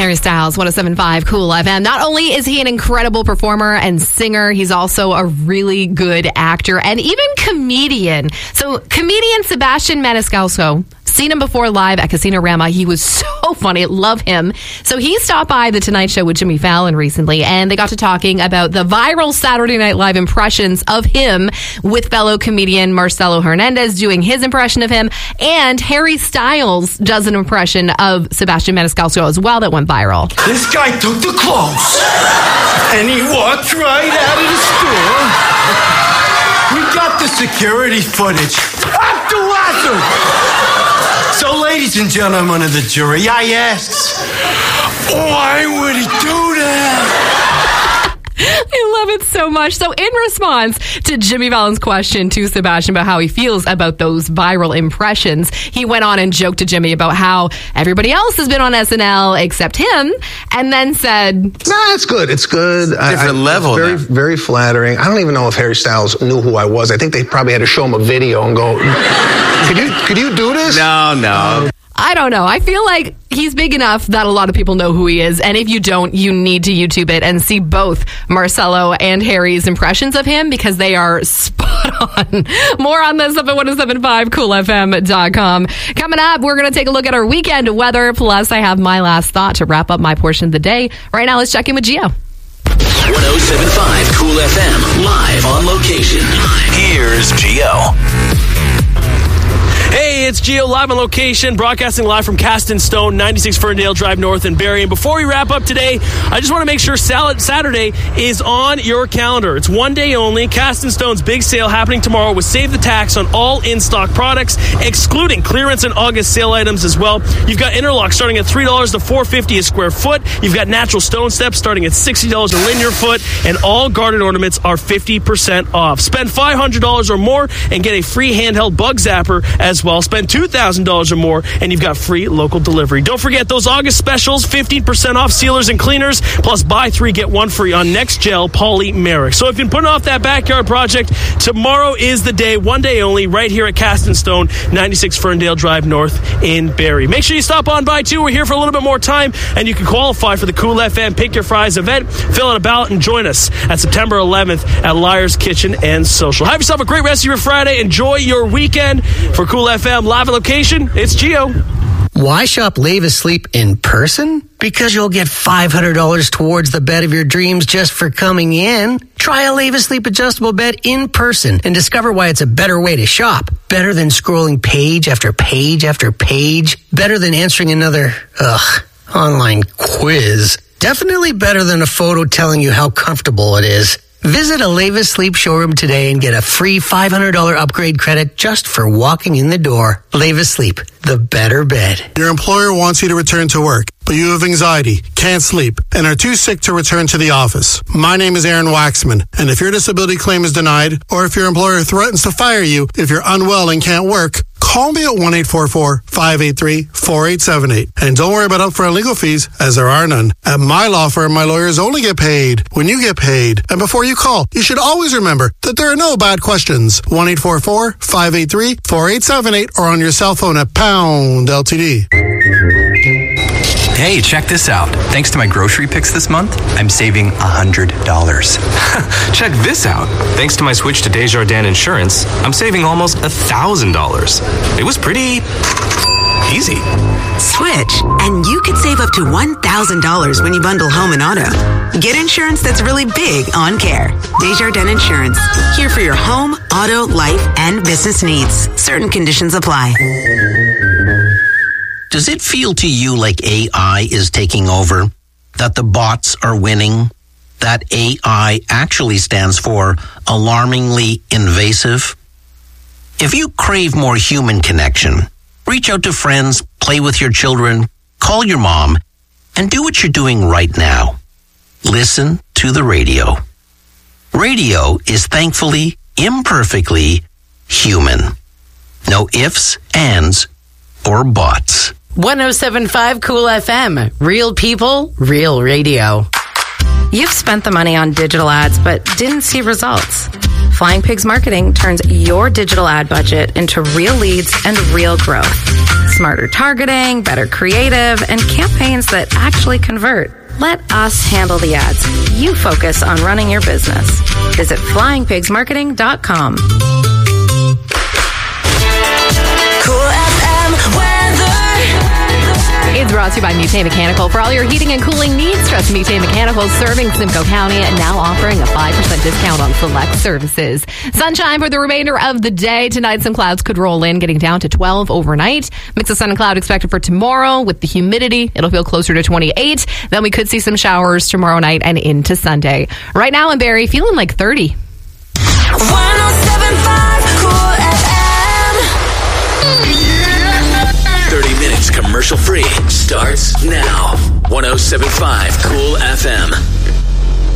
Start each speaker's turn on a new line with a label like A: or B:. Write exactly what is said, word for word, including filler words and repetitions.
A: Harry Styles, one oh seven point five Cool F M. Not only is he an incredible performer and singer, he's also a really good actor and even comedian. So comedian Sebastian Maniscalco, seen him before live at Casino Rama. He was so funny. Love him. So he stopped by The Tonight Show with Jimmy Fallon recently, and they got to talking about the viral Saturday Night Live impressions of him with fellow comedian Marcelo Hernandez doing his impression of him, and Harry Styles does an impression of Sebastian Maniscalco as well that went viral.
B: This guy took the clothes and he walked right out of the store. We got the security footage. After Lazar! So, ladies and gentlemen of the jury, I ask, why would he do that?
A: I love it so much. So in response to Jimmy Fallon's question to Sebastian about how he feels about those viral impressions, he went on and joked to Jimmy about how everybody else has been on S N L except him, and then said,
C: nah, it's good. It's good.
D: It's different I, I, level.
C: Very,
D: now.
C: very flattering. I don't even know if Harry Styles knew who I was. I think they probably had to show him a video and go, could you, could you do this?
D: No, no.
A: I don't know. I feel like he's big enough that a lot of people know who he is. And if you don't, you need to YouTube it and see both Marcelo and Harry's impressions of him because they are spot on. More on this up at ten seventy-five cool f m dot com. Coming up, we're going to take a look at our weekend weather. Plus, I have my last thought to wrap up my portion of the day. Right now, let's check in with Gio.
E: ten seventy-five Cool F M, live on location. Here's Gio.
F: Hey, it's Gio live on location, broadcasting live from Caston Stone, ninety-six Ferndale Drive North in Barrie. And before we wrap up today, I just want to make sure Saturday is on your calendar. It's one day only. Caston Stone's big sale happening tomorrow with Save the Tax on all in-stock products, excluding clearance and August sale items as well. You've got interlock starting at three dollars to four dollars and fifty cents a square foot. You've got natural stone steps starting at sixty dollars a linear foot, and all garden ornaments are fifty percent off. Spend five hundred dollars or more and get a free handheld bug zapper as well. Spend two thousand dollars or more and you've got free local delivery. Don't forget those August specials, fifteen percent off sealers and cleaners, plus buy three, get one free on Next Gel Polymeric. So if you've been putting off that backyard project, tomorrow is the day, one day only, right here at Caston Stone, ninety-six Ferndale Drive North in Barrie. Make sure you stop on by too. We're here for a little bit more time and you can qualify for the Cool F M Pick Your Fries event. Fill out a ballot and join us at September eleventh at Liar's Kitchen and Social. Have yourself a great rest of your Friday. Enjoy your weekend. For Cool F M live location, it's Gio.
G: Why shop Lave Asleep in person? Because you'll get five hundred dollars towards the bed of your dreams just for coming in. Try a Lave Asleep adjustable bed in person and discover why it's a better way to shop. Better than scrolling page after page after page. Better than answering another, ugh, online quiz. Definitely better than a photo telling you how comfortable it is. Visit a Lave Asleep showroom today and get a free five hundred dollars upgrade credit just for walking in the door. Lave Asleep, the better bed.
H: Your employer wants you to return to work, but you have anxiety, can't sleep, and are too sick to return to the office. My name is Aaron Waxman, and if your disability claim is denied, or if your employer threatens to fire you if you're unwell and can't work, call me at one eight four four, five eight three, four eight seven eight. And don't worry about upfront legal fees, as there are none. At my law firm, my lawyers only get paid when you get paid. And before you call, you should always remember that there are no bad questions. one eight four four, five eight three, four eight seven eight or on your cell phone at pound L T D.
I: Hey, check this out. Thanks to my grocery picks this month, I'm saving one hundred dollars. Check this out. Thanks to my switch to Desjardins Insurance, I'm saving almost one thousand dollars. It was pretty easy.
J: Switch, and you could save up to one thousand dollars when you bundle home and auto. Get insurance that's really big on care. Desjardins Insurance, here for your home, auto, life, and business needs. Certain conditions apply.
K: Does it feel to you like A I is taking over? That the bots are winning? That A I actually stands for alarmingly invasive? If you crave more human connection, reach out to friends, play with your children, call your mom, and do what you're doing right now. Listen to the radio. Radio is thankfully, imperfectly human. No ifs, ands, or buts.
L: ten seventy-five Cool F M. Real people, real radio. You've spent the money on digital ads but didn't see results.
D: Flying Pigs Marketing turns your digital ad budget into real leads and real growth. Smarter targeting, better creative, and campaigns that actually convert. Let us handle the ads. You focus on running your business. Visit flying pigs marketing dot com.
M: Cool F M weather.
A: It's brought to you by Mutay Mechanical. For all your heating and cooling needs, trust Mutay Mechanical, serving Simcoe County and now offering a five percent discount on select services. Sunshine for the remainder of the day. Tonight, some clouds could roll in, getting down to twelve overnight. Mix of sun and cloud expected for tomorrow. With the humidity, it'll feel closer to twenty-eight. Then we could see some showers tomorrow night and into Sunday. Right now in Barrie, feeling like thirty.
M: one oh seven point five Cool F M.
E: thirty minutes commercial free starts now. one oh seven point five Cool F M.